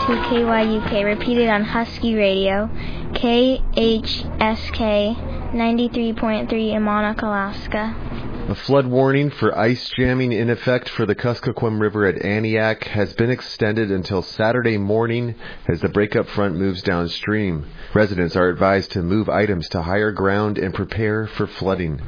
to KYUK, repeated on Husky Radio, KHSK 93.3 in Monarch, Alaska. A flood warning for ice jamming in effect for the Kuskokwim River at Aniak has been extended until Saturday morning as the breakup front moves downstream. Residents are advised to move items to higher ground and prepare for flooding.